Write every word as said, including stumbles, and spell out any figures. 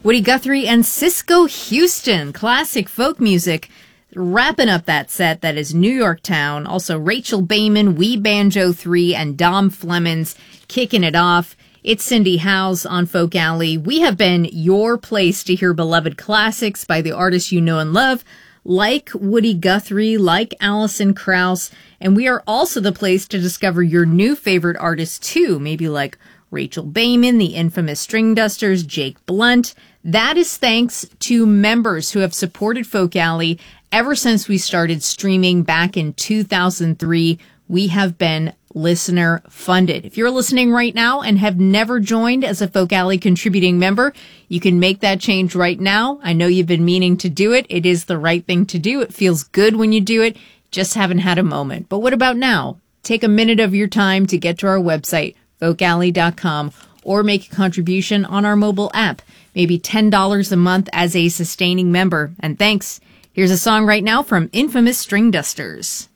Woody Guthrie and Cisco Houston, classic folk music. Wrapping up that set, that is New York Town. Also Rachel Bayman, We Banjo three, and Dom Flemons kicking it off. It's Cindy Howes on Folk Alley. We have been your place to hear beloved classics by the artists you know and love, like Woody Guthrie, like Alison Krauss, and we are also the place to discover your new favorite artists too, maybe like Rachel Bayman, the infamous String Dusters, Jake Blunt. That is thanks to members who have supported Folk Alley ever since we started streaming back in two thousand three. We have been listener funded. If you're listening right now and have never joined as a Folk Alley contributing member, you can make that change right now. I know you've been meaning to do it. It is the right thing to do. It feels good when you do it. Just haven't had a moment. But what about now? Take a minute of your time to get to our website, folk alley dot com, or make a contribution on our mobile app. Maybe ten dollars a month as a sustaining member. And thanks. Here's a song right now from infamous String Dusters.